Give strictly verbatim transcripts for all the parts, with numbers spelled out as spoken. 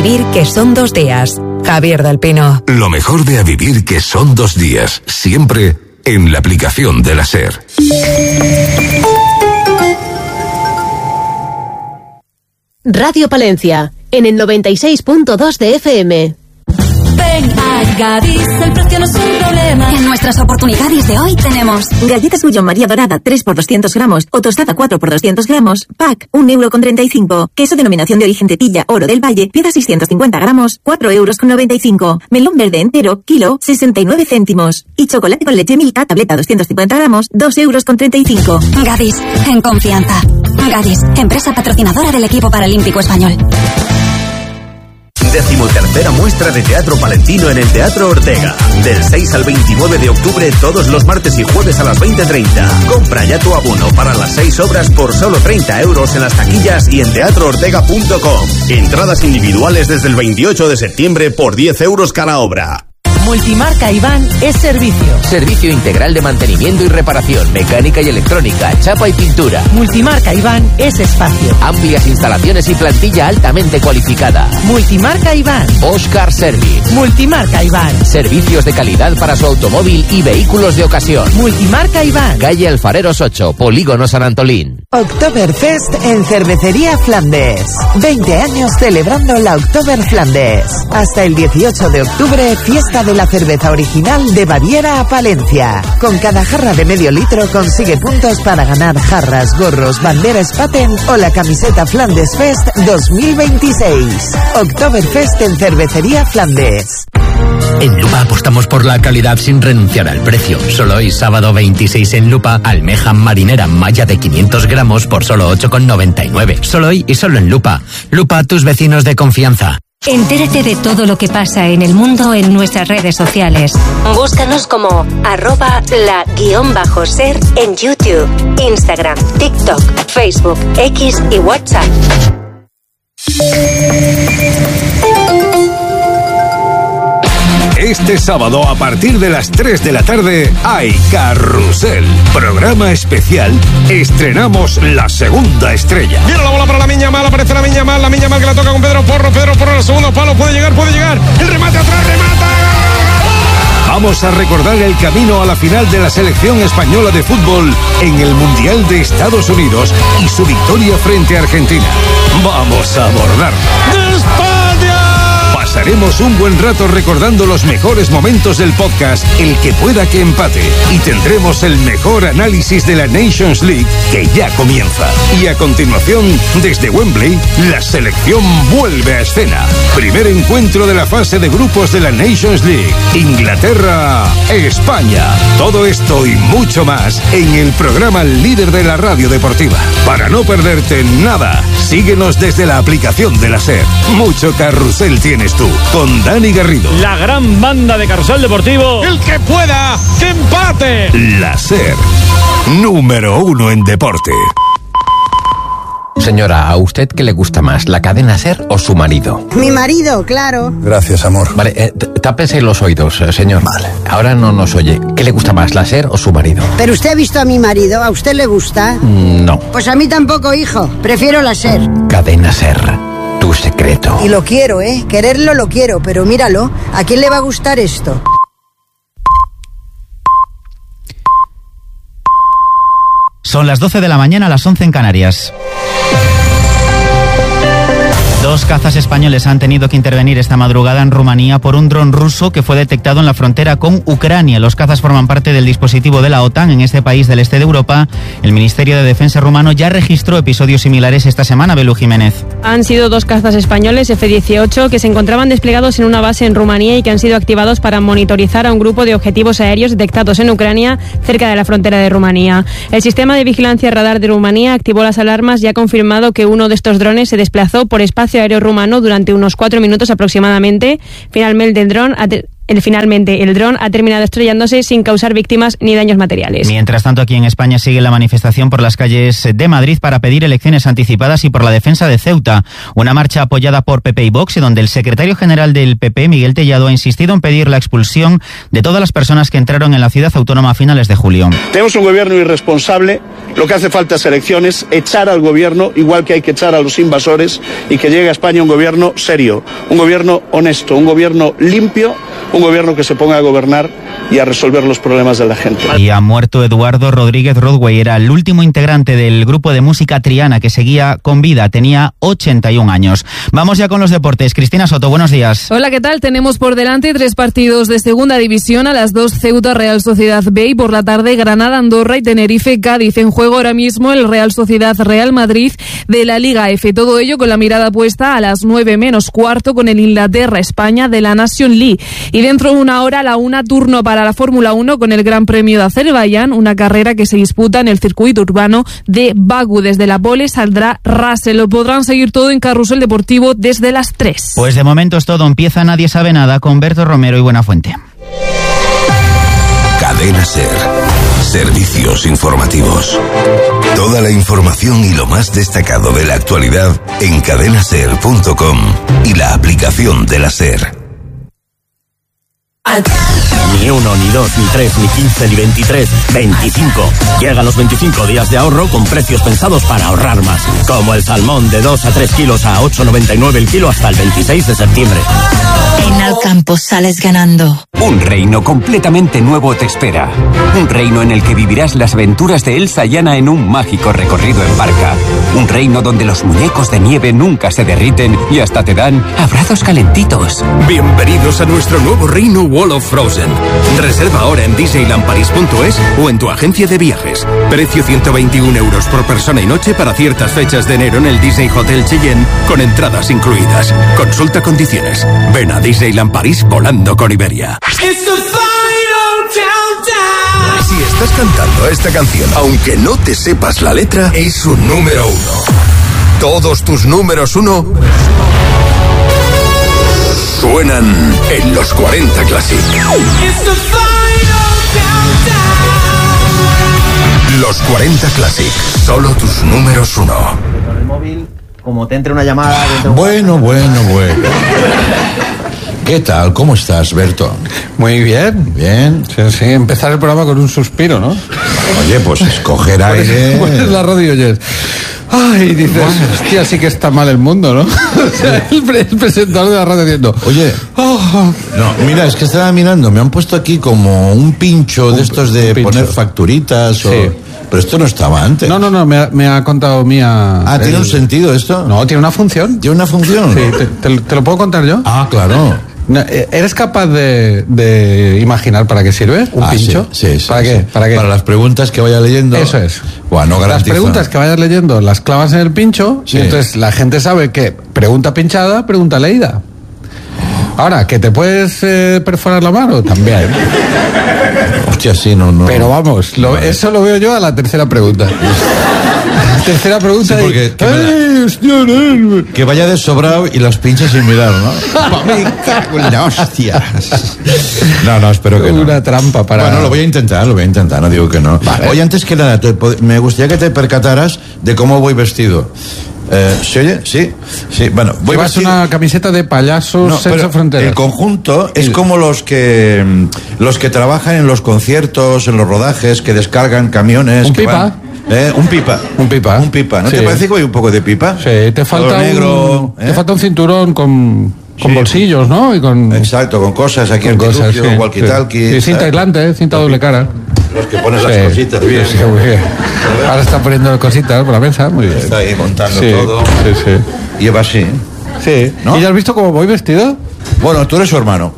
vivir que son dos días. Javier del Pino. Lo mejor de A Vivir que son dos días. Siempre en la aplicación de la SER. Radio Palencia, en el noventa y seis punto dos de F M. Ven a Gadis, el precio no es un problema. En nuestras oportunidades de hoy tenemos galletas Bullón María Dorada tres por doscientos gramos o tostada cuatro por doscientos gramos, pack, un euro con treinta y cinco. Queso denominación de origen Tetilla, Oro del Valle, piedra seiscientos cincuenta gramos, cuatro euros con noventa y cinco. Melón verde entero, kilo, sesenta y nueve céntimos. Y chocolate con leche Milka, tableta doscientos cincuenta gramos, dos euros con treinta y cinco. Gadis, en confianza. Gadis, empresa patrocinadora del equipo paralímpico español. Decimotercera muestra de teatro palentino en el Teatro Ortega. Del seis al veintinueve de octubre, todos los martes y jueves a las veinte treinta. Compra ya tu abono para las seis obras por solo treinta euros en las taquillas y en teatro ortega punto com. Entradas individuales desde el veintiocho de septiembre por diez euros cada obra. Multimarca Iván es servicio. Servicio integral de mantenimiento y reparación, mecánica y electrónica, chapa y pintura. Multimarca Iván es espacio. Amplias instalaciones y plantilla altamente cualificada. Multimarca Iván. Oscar Service. Multimarca Iván. Servicios de calidad para su automóvil y vehículos de ocasión. Multimarca Iván. Calle Alfareros ocho, Polígono San Antolín. Oktoberfest en Cervecería Flandes. veinte años celebrando la Oktober Flandes. Hasta el dieciocho de octubre, fiesta de la cerveza original de Baviera a Palencia. Con cada jarra de medio litro consigue puntos para ganar jarras, gorros, banderas Spaten o la camiseta Flandes Fest dos mil veintiséis. Oktoberfest en Cervecería Flandes. En Lupa apostamos por la calidad sin renunciar al precio. Solo hoy, sábado veintiséis en Lupa, almeja marinera malla de quinientos gramos por solo ocho con noventa y nueve. Solo hoy y solo en Lupa. Lupa, tus vecinos de confianza. Entérate de todo lo que pasa en el mundo en nuestras redes sociales. Búscanos como arroba la guión bajo ser en YouTube, Instagram, TikTok, Facebook, X y WhatsApp. Este sábado a partir de las tres de la tarde hay Carrusel. Programa especial. Estrenamos la segunda estrella. Mira la bola para la Miña Mal, aparece la Miña Mal, la Miña Mal que la toca con Pedro Porro, Pedro Porro en el segundo palo, puede llegar, puede llegar. El remate atrás, remata. Vamos a recordar el camino a la final de la selección española de fútbol en el Mundial de Estados Unidos y su victoria frente a Argentina. Vamos a abordar. ¡De España! Pasaremos un buen rato recordando los mejores momentos del podcast El que pueda que empate y tendremos el mejor análisis de la Nations League que ya comienza. Y a continuación, desde Wembley, la selección vuelve a escena. Primer encuentro de la fase de grupos de la Nations League. Inglaterra, España. Todo esto y mucho más en el programa líder de la radio deportiva. Para no perderte nada, síguenos desde la aplicación de la SER. Mucho carrusel tienes tú, con Dani Garrido. La gran banda de Carrusel Deportivo. El que pueda, que empate. La SER, número uno en deporte. Señora, ¿a usted qué le gusta más, la cadena SER o su marido? Mi marido, claro. Gracias, amor. Vale, eh, tápese los oídos, eh, señor. Vale. Ahora no nos oye. ¿Qué le gusta más, la SER o su marido? Pero usted ha visto a mi marido, ¿a usted le gusta? Mm, no. Pues a mí tampoco, hijo. Prefiero la SER. Cadena SER, tu secreto. Y lo quiero, ¿eh? Quererlo lo quiero, pero míralo. ¿A quién le va a gustar esto? Son las doce de la mañana, las once en Canarias. Dos cazas españoles han tenido que intervenir esta madrugada en Rumanía por un dron ruso que fue detectado en la frontera con Ucrania. Los cazas forman parte del dispositivo de la OTAN en este país del este de Europa. El Ministerio de Defensa rumano ya registró episodios similares esta semana. Belú Jiménez. Han sido dos cazas españoles F dieciocho que se encontraban desplegados en una base en Rumanía y que han sido activados para monitorizar a un grupo de objetivos aéreos detectados en Ucrania cerca de la frontera de Rumanía. El sistema de vigilancia radar de Rumanía activó las alarmas y ha confirmado que uno de estos drones se desplazó por espacio aéreo rumano durante unos cuatro minutos aproximadamente. Finalmente el dron El, finalmente, el dron ha terminado estrellándose sin causar víctimas ni daños materiales. Mientras tanto, aquí en España sigue la manifestación por las calles de Madrid para pedir elecciones anticipadas y por la defensa de Ceuta. Una marcha apoyada por P P y Vox, y donde el secretario general del P P, Miguel Tellado, ha insistido en pedir la expulsión de todas las personas que entraron en la ciudad autónoma a finales de julio. Tenemos un gobierno irresponsable, lo que hace falta es elecciones, echar al gobierno, igual que hay que echar a los invasores, y que llegue a España un gobierno serio, un gobierno honesto, un gobierno limpio, un gobierno que se ponga a gobernar y a resolver los problemas de la gente. Y ha muerto Eduardo Rodríguez Rodway, era el último integrante del grupo de música Triana que seguía con vida, tenía ochenta y un años. Vamos ya con los deportes. Cristina Soto, buenos días. Hola, ¿qué tal? Tenemos por delante tres partidos de segunda división, a las dos Ceuta Real Sociedad B y por la tarde Granada Andorra y Tenerife Cádiz. En juego ahora mismo el Real Sociedad Real Madrid de la Liga F. Todo ello con la mirada puesta a las nueve menos cuarto con el Inglaterra España de la Nation League. Y dentro de una hora la una, turno para la Fórmula uno con el Gran Premio de Azerbaiyán, una carrera que se disputa en el circuito urbano de Bakú. Desde la pole saldrá Russell. Lo podrán seguir todo en Carrusel Deportivo desde las tres. Pues de momento es todo. Empieza Nadie Sabe Nada con Berto Romero y Buenafuente. Cadena SER. Servicios informativos. Toda la información y lo más destacado de la actualidad en cadena ser punto com y la aplicación de la SER. Ni uno, ni dos, ni tres, ni quince, ni veintitrés, veinticinco. Llegan los veinticinco días de ahorro con precios pensados para ahorrar más. Como el salmón de dos a tres kilos a ocho noventa y nueve el kilo hasta el veintiséis de septiembre. En Alcampo sales ganando. Un reino completamente nuevo te espera. Un reino en el que vivirás las aventuras de Elsa y Anna en un mágico recorrido en barca. Un reino donde los muñecos de nieve nunca se derriten y hasta te dan abrazos calentitos. Bienvenidos a nuestro nuevo reino Wall of Frozen. Reserva ahora en disneyland paris punto es o en tu agencia de viajes. Precio ciento veintiún euros por persona y noche para ciertas fechas de enero en el Disney Hotel Cheyenne con entradas incluidas. Consulta condiciones. Ven a Disneyland París volando con Iberia. Si estás cantando esta canción, aunque no te sepas la letra, es un número uno. Todos tus números uno suenan en los cuarenta Classic. Los cuarenta Classic, solo tus números uno. Con el móvil, como te entre una llamada... Bueno, bueno, bueno. ¿Qué tal? ¿Cómo estás, Berto? Muy bien. Bien. Sí, sí, empezar el programa con un suspiro, ¿no? Oye, pues escoger aire... Pones la radio y oyes... Ay, dices, bueno, hostia, sí que está mal el mundo, ¿no? O sea, el, pre el presentador de la radio diciendo... Oye, oh. no, mira, es que estaba mirando, me han puesto aquí como un pincho un, de estos de poner facturitas sí. o... Pero esto no estaba antes. No, no, no, me ha, me ha contado Mía... Ah, ¿tiene el... un sentido esto? No, tiene una función. ¿Tiene una función? Sí, te, te, te lo puedo contar yo. Ah, claro. ¿Eres capaz de, de imaginar para qué sirve un ah, pincho? Sí, sí. ¿Para sí, qué? Sí. ¿Para qué? Para las preguntas que vaya leyendo. Eso es. Bueno, no las preguntas que vayas leyendo las clavas en el pincho sí. y entonces la gente sabe que pregunta pinchada, pregunta leída. Ahora, ¿que te puedes eh, perforar la mano? También. Hostia, sí, no, no. Pero vamos, lo, vale. eso lo veo yo a la tercera pregunta. Tercera pregunta. Sí, porque, y, que, ¡ay, hostia, que vaya de sobrado y las pinches sin mirar, ¿no? Me cago en la hostia. No, no, espero que no. Una trampa para... Bueno, lo voy a intentar, lo voy a intentar, no digo que no. Vale. Oye, antes que nada, te, me gustaría que te percataras de cómo voy vestido. Eh, ¿Se oye? Sí, sí, bueno. Voy ¿Llevas vestido... una camiseta de payasos no, Sexo Fronteras? El conjunto es como los que los que trabajan en los conciertos, en los rodajes, que descargan camiones. ¿Un que pipa? Van... ¿Eh? Un pipa. Un pipa. Un pipa. ¿No sí. te parece que voy un poco de pipa? Sí, te falta negro, un, ¿eh? te falta un cinturón con, con sí. bolsillos, ¿no? Y con... Exacto, con cosas aquí, con cosas, sí, walkie-talkie. Sí, cinta aislante, ¿eh? Cinta doble cara. Los que pones sí. las cositas bien. Sí, muy bien. Ahora está poniendo cositas por la mesa, muy bien. Está ahí montando sí, todo. Sí, sí. Lleva así. Sí. ¿No? ¿Y ya has visto cómo voy vestido? Bueno, tú eres su hermano.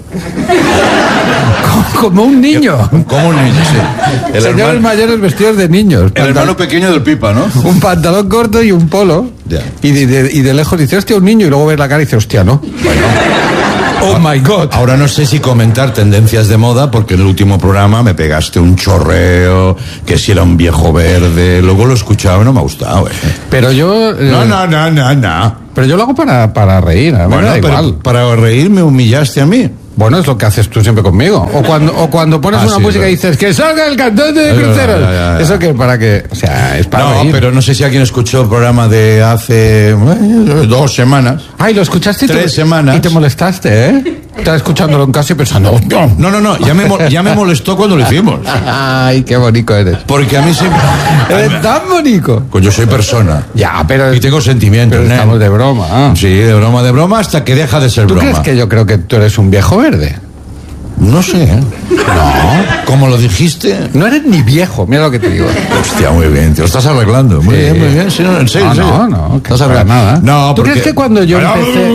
Como un niño. Como un niño, sí. El Señores hermano, mayores vestidos de niños. El hermano pequeño del pipa, ¿no? Un pantalón corto y un polo. Ya. Y, de, de, y de lejos dice, hostia, un niño. Y luego ves la cara y dice, hostia, ¿no? Bueno. Oh my God. Ahora no sé si comentar tendencias de moda, porque en el último programa me pegaste un chorreo, que si era un viejo verde. Luego lo escuchaba y no me ha gustado, eh. Pero yo... Eh, no, no, no, no, no. Pero yo lo hago para, para reír, a mí bueno, me da pero igual. Para reír me humillaste a mí. Bueno, es lo que haces tú siempre conmigo. O cuando, o cuando pones Ah, una sí, música claro. y dices que salga el cantante de Es cruceros. verdad, ya, ya, ya. Eso que para que, o sea, es para No, reír. pero no sé si alguien escuchó el programa de hace eh, dos semanas. Ay, lo escuchaste y Tres te, semares. Y te molestaste, ¿eh? Estás escuchándolo en casa y pensando, no, No, no, no, ya me, mo- ya me molestó cuando lo hicimos. Ay, qué bonito eres. Porque a mí siempre... Eres tan bonito. Pues yo soy persona. Ya, pero... Y tengo sentimientos, Pero ¿eh? estamos de broma. ah. Sí, de broma, de broma, hasta que deja de ser ¿Tú broma. crees que yo creo que tú eres un viejo verde? No sé, ¿eh? No, como lo dijiste... No eres ni viejo, mira lo que te digo. Hostia, muy bien, te lo estás arreglando. Muy Sí. bien, muy bien. Sí, no, en serio, No, en serio. no, no, que Estás para arreglando. nada. No, ¿Tú porque... crees que cuando yo empecé...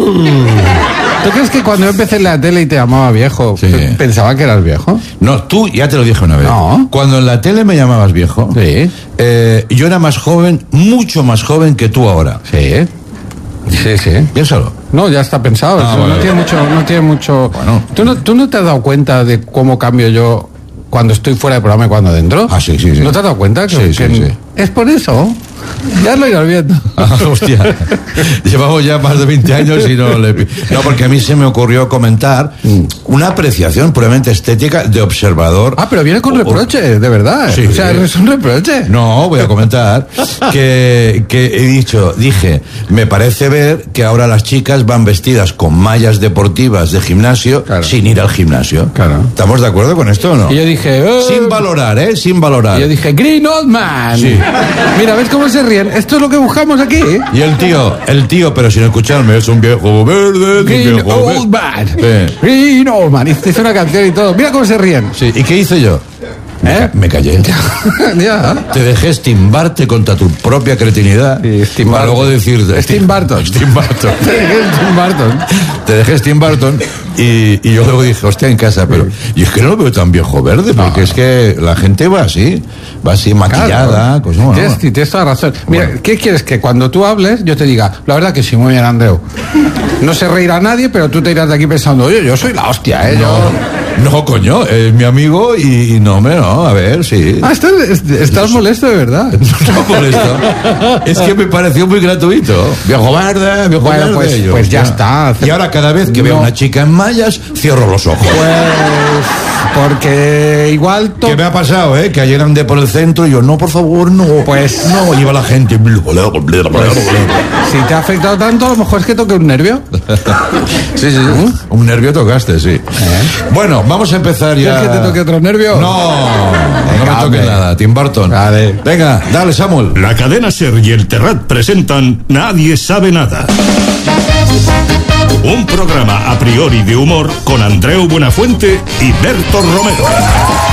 ¿Tú crees que cuando yo empecé en la tele y te llamaba viejo, Sí. pe- pensaba que eras viejo? No, tú ya te lo dije una vez. No. Cuando en la tele me llamabas viejo, Sí. eh, yo era más joven, mucho más joven que tú ahora. Sí. Sí, sí. Piénsalo. No, ya está pensado. Ah, Eso vale. no tiene mucho, no tiene mucho. Bueno. ¿Tú no, ¿Tú no te has dado cuenta de cómo cambio yo cuando estoy fuera del programa y cuando dentro? Ah, sí, sí, sí. ¿No te has dado cuenta? Que, Sí, sí, que sí. Es por eso. Ya lo irás viendo. Ah, hostia. Llevamos ya más de veinte años y no le... pi- No, porque a mí se me ocurrió comentar una apreciación puramente estética de observador. Ah, pero viene con reproche, de verdad. Sí. O sea, es un reproche. No, voy a comentar que, que he dicho, dije, me parece ver que ahora las chicas van vestidas con mallas deportivas de gimnasio Claro. sin ir al gimnasio. Claro. ¿Estamos de acuerdo con esto o no? Y yo dije, eh, Sin valorar, ¿eh? Sin valorar. y yo dije, Green Old Man. Sí. Mira, ¿ves cómo se ríen? Esto es lo que buscamos aquí. Y el tío, el tío, pero sin escucharme, es un viejo verde, es un Green viejo Old verde. Man. Sí. Green Old Man. Hice una canción y todo. Mira cómo se ríen. Sí, ¿y qué hice yo? Me, ¿Eh? ca- me callé. Ya. Te dejé estimbarte contra tu propia cretinidad Sí, Steve para Barton. luego decir... Steve Barton. Steve Barton. Tim Burton. Te dejé Steve Barton y, y yo luego dije, hostia, en casa, pero... Y es que no lo veo tan viejo verde, porque es que la gente va así, va así maquillada, pues no, Tienes, no. tienes toda razón. Mira, Bueno. ¿qué quieres? Que cuando tú hables yo te diga, la verdad que sí, muy bien, Andreu. No se reirá nadie, pero tú te irás de aquí pensando, oye, yo soy la hostia, ¿eh? Yo... No, no, coño, es mi amigo y, y no, hombre, no, a ver, sí. Ah, estás, estás molesto de verdad. No por esto. Es que me pareció muy gratuito. Viejo verde, viejo Bueno, verde. pues- Yo, pues ya hostia. está. Y ahora cada vez que veo No. a una chica en mallas, cierro los ojos. Pues porque igual to- ¿Qué me ha pasado, eh? Que ayer andé por el centro y yo, no, por favor, no. Pues- No, iba la gente. si te ha afectado tanto, a lo mejor es que toque un nervio. Sí, sí, sí. Un nervio tocaste, sí. Bueno, vamos a empezar ya. ¿Quieres que te toque otro nervio? No, no me Venga, toque hombre. nada. Tim Burton. Vale. Venga, dale, Samuel. La cadena SER y el Terrat presentan Nadie sabe nada. Un programa a priori de humor con Andreu Buenafuente y Berto Romero.